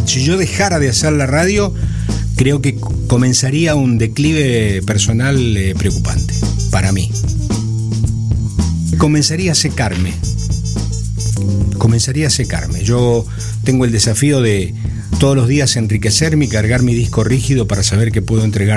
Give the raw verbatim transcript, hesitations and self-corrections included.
si yo dejara de hacer la radio, creo que comenzaría un declive personal eh, preocupante para mí. Comenzaría a secarme. Comenzaría a secarme. Yo tengo el desafío de todos los días enriquecerme y cargar mi disco rígido para saber que puedo entregar